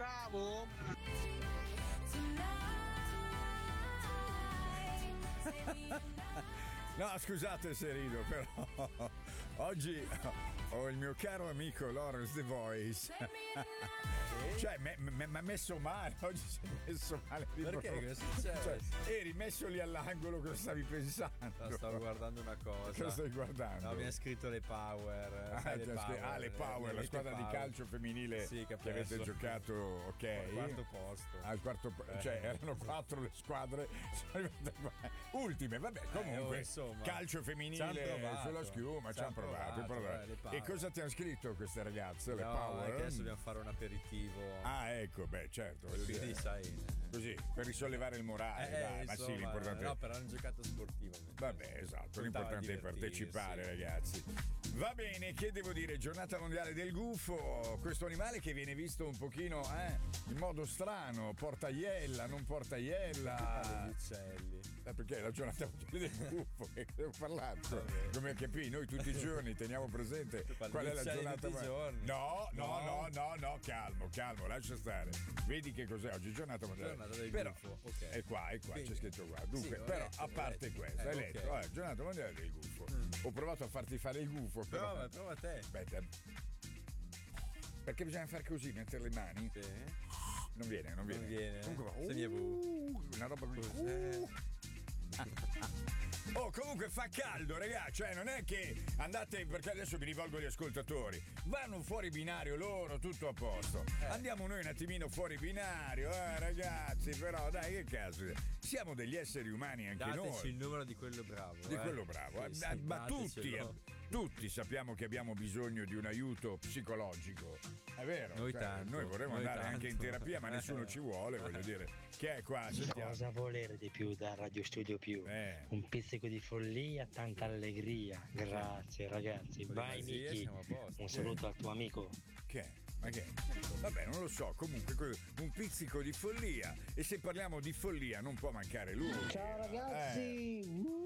bravo? No, scusate se rido, però oggi ho il mio caro amico Lawrence The Voice. Cioè, mi ha messo male, oggi si è messo male. Perché? Che è successo? Cioè, eri messo lì all'angolo, cosa stavi pensando? No, stavo guardando una cosa. Cosa stai guardando? No, mi ha scritto le Power. Le Power, la squadra di calcio femminile sì, che avete giocato, ok. Al quarto posto. Al quarto cioè erano 4 le squadre ultime, vabbè, comunque insomma, calcio femminile sulla schiuma, ci hanno provato. E cosa ti hanno scritto queste ragazze? Le Power? Adesso dobbiamo fare un aperitivo. Ah, ecco, beh, certo. Quindi sai. Così, per risollevare il morale, dai, insomma, ma sì, l'importante. No, però hanno giocato sportivamente. Vabbè, esatto, l'importante è partecipare, ragazzi. Va bene, che devo dire? Giornata mondiale del gufo, questo animale che viene visto un pochino in modo strano, porta iella, non porta iella. Gli uccelli. Perché è la giornata mondiale del gufo, che devo parlare. Come capì, noi tutti i giorni teniamo presente qual è la giornata mondiale. No, calmo, lascia stare. Vedi che cos'è oggi, giornata mondiale del gufo. Okay. È qua, quindi, c'è scritto qua. Dunque, sì, però a parte questo, hai letto, giornata mondiale del gufo. Ho provato a farti fare il gufo. Prova te. Aspetta. Perché bisogna fare così, mettere le mani? Sì. Non viene. Comunque, una roba così. Oh, comunque fa caldo, ragazzi, cioè non è che andate, perché adesso mi rivolgo agli ascoltatori, vanno fuori binario loro, tutto a posto. Andiamo noi un attimino fuori binario, ragazzi, però dai, che caso. Siamo degli esseri umani anche noi. Dateci il numero di quello bravo. Di quello bravo. Ma tutti sappiamo che abbiamo bisogno di un aiuto psicologico. È vero. Noi vorremmo andare anche in terapia, ma nessuno ci vuole, voglio dire. Che è qua? Sentiamo. Cosa volere di più da Radio Studio Più? Un pizzico di follia, tanta allegria. Grazie ragazzi. Vai Miki. Un saluto al tuo amico. Che? Ma che? Vabbè, non lo so, comunque un pizzico di follia. E se parliamo di follia non può mancare lui. Ciao ragazzi!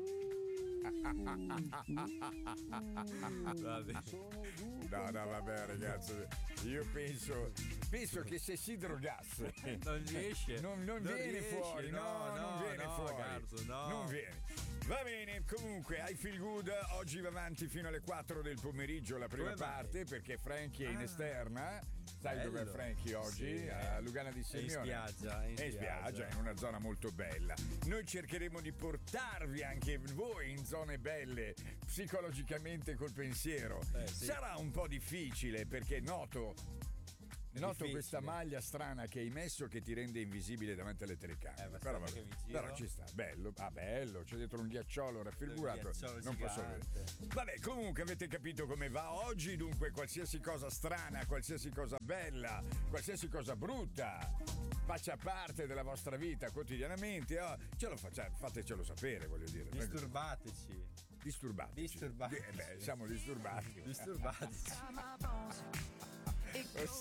No, vabbè ragazzi, io penso che se si drogasse non riesce, non viene fuori, non viene fuori, Garzo, non viene. Va bene, comunque I Feel Good oggi va avanti fino alle 4 del pomeriggio la prima parte, perché Frankie è in esterna. Sai dov'è Frankie oggi? Sì, a Lugana di Semione. In spiaggia, in una zona molto bella. Noi cercheremo di portarvi anche voi in zone belle psicologicamente col pensiero. Sarà un po' difficile perché noto questa maglia strana che hai messo che ti rende invisibile davanti alle telecamere. Però ci sta, bello, c'è dietro un ghiacciolo raffigurato, non posso vedere. Vabbè, comunque avete capito come va oggi, dunque qualsiasi cosa strana, qualsiasi cosa bella, qualsiasi cosa brutta faccia parte della vostra vita quotidianamente, fatecelo sapere, voglio dire. Disturbateci. Siamo disturbati. Disturbateci.